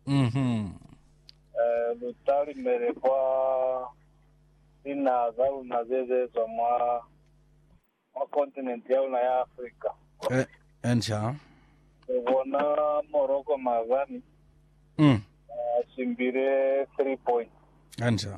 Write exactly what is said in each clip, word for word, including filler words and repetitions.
Mhm. eh lutali mbere kwa ina zalu na zeze za mwa mwa continent yao na ya Afrika. Eh, ensha. Ubona Morocco mazani Mm. shimbire three points. Ensha.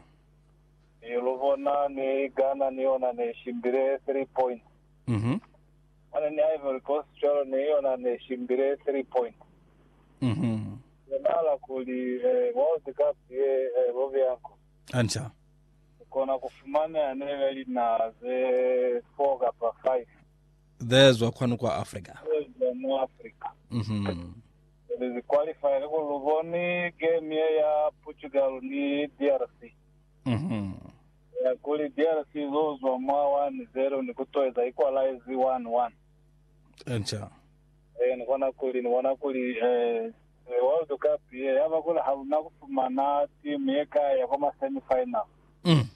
Ilubona ni Ghana niona ni shimbire three points. Mhm. Wana ni Ivory Coast cholo niona ni shimbire three points. Mhm. Nala kuli eh, World Cup ye eh, bovi yanko. Ensha. Kona kufumana aneweli na ze four kapa five. There's wakwanu kwa Africa. Mu Africa. Mhm. They qualify ko luboni game ya Portugal ni D R C. Mhm. Ya kuli D R C zozwa mwa one zero ni kutoeza equalize one one. Ensha. Eh nikona kuli nikona kuli eh World Cup ye yaba kula hauna kufumana team yeka ya kama semi final. Mm.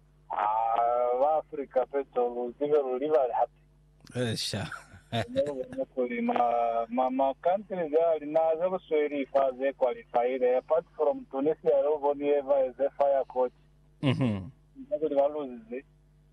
Ah wa Africa peto zive rival happy. Ensha. Kuli ma ma country gali na zo sweri faze qualify apart from Tunisia roboni eva as a fire coach. Mhm. Nagodi valuzi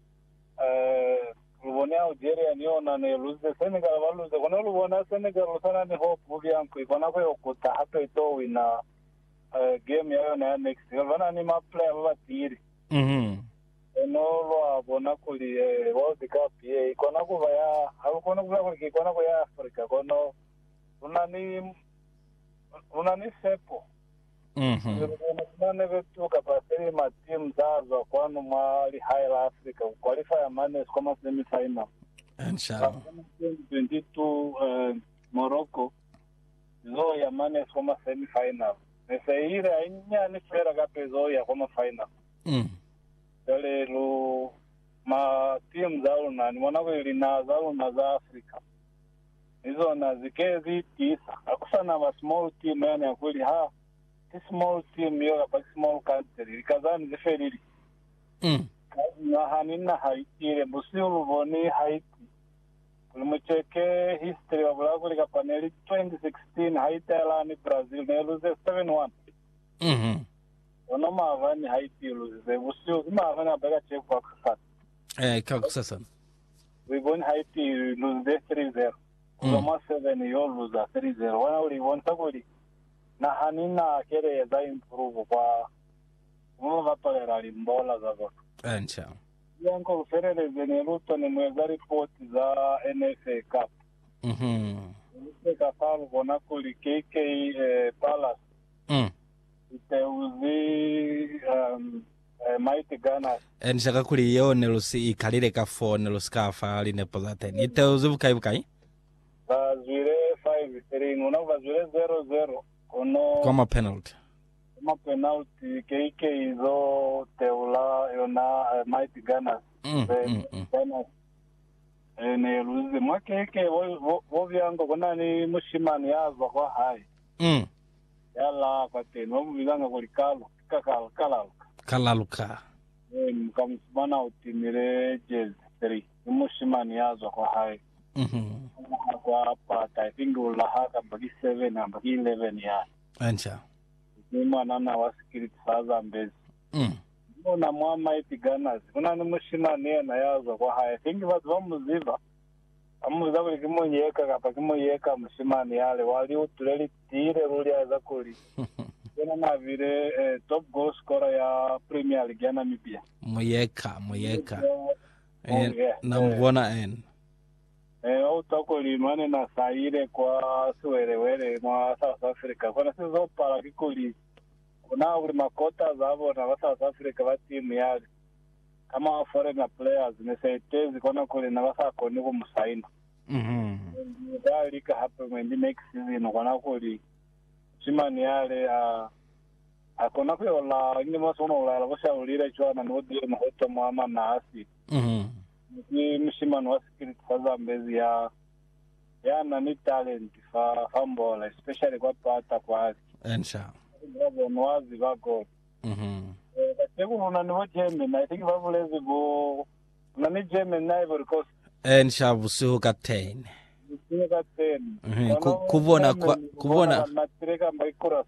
eh ruboni Algeria niona ne luze Senegal valuzi kona rubona Senegal rusana ni hope byanko ikona ko yokuta hapo ito wina game yayo na next vana ni ma player batiri Mhm. no lo abona kuli World Cup ye ikona ko ya hakona ko ikona ko ya Africa kono unani unani sepo. Mhm. Nane vetu kapasiri ma team zazo kwanu mali high Africa qualify manes kama semi final. Ensha. twenty-two uh, Morocco zo ya manes kama semi final. Neseire ainya ni fera kapezo ya kama final. Mm. Dale lo ma team zao na ni mwanako ilina zao na za Africa. Hizo na zikezi tisa. Akusana ma small team yani akuli ha small team yo pa small country kazani zeferili Mm. na hanina haitire busiulu boni haiti kulumucheke history wa bulago lika paneli twenty sixteen haiti ala ni Brazil ne luze seven one. Mhm. Ono mavani haiti luze busiulu mavani abega check kwa kusat Eh, kakusasa. wiboni haiti luze three zero kuloma seven yo luza three zero wana uliboni sakuli na hanina kere za improve kwa mwa vatolera limbola za voto. Ensha. Yanko ufereleze ni ruto ni mweza report za N F A Cup. Mhm. N F A Cup kona kuli K K eh, Palace. Mm. Iteuzi um, eh, Mighty Gunners. Ensha kakuli yo nelusi ikalile ka four nelusi ka fa line pozateni. Ite uzibukai bukai? Vazwire five three. Nguna vazwire zero zero. Kono Kama penalty. kama penalty K K zo teula yona uh, Mighty Gunners. Mm. The Mm. Mm. Gunners. Ne luzi mwa K K vo vo vyango kona ni mushimani yazo kwa hai. Mm. Yala kwa tenu wamu vizanga kulikalo kakal kalal Kalaluka. mkamsumana utimire jezi three mushimani yazo kwa hai. Mhm. Kwa hapa I think ulahaka mbaki seven na mbaki eleven ya Ensha. nima nana wasikiri saza mbezi Mm. na mwa Mighty Gunners kuna ni mushimani na yazo kwa hai. I think watu wamuziva amuza kuli kimo yeka kapa kimo yeka mushimani yale wali utuleli tire ruli aza kuli kuna na vile eh, top goal scorer ya Premier League ya Namibia. Muyeka, muyeka. Oh, yeah. Namubona en. Eh, au toko limane na saire kwa suwerewere mwa South Africa. Kuna sizo para kikuli kuna uri makota zabo na wa South Africa wa timu yale. Kama foreigner players nesaitezi kuna kuli na wasa koni kumusaina. Mhm. Dalika hapa mwendi next season kuna kuli chimani yale uh, akona kyola inge masono ulala bashaulira chwana nodi mahoto mama na asi. Mhm. Ni mshimani wa spirit saza mbezi ya ya na ni talent fa fambola especially kwa pata kwa asi. Ensha. Bravo nwazi bako. Mhm. Eh batego una ni wajeme na I think babulezi go una ni jeme na Ivory Coast. Ensha busuhu kaptain. Ni kapteni. Mhm. Kubona kwa kubona na tireka mbaikura